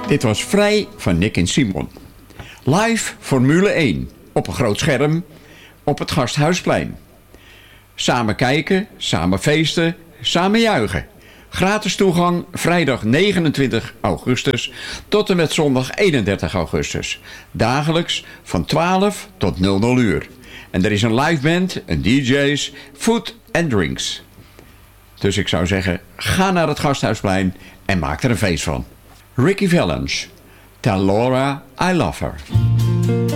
Dit was Vrij van Nick en Simon. Live Formule 1 op een groot scherm op het Gasthuisplein. Samen kijken, samen feesten, samen juichen. Gratis toegang vrijdag 29 augustus tot en met zondag 31 augustus. Dagelijks van 12 tot 00 uur. En er is een live band, een DJ's, food en drinks. Dus ik zou zeggen, ga naar het Gasthuisplein en maak er een feest van. Ricky Valens, Tell Laura I Love Her.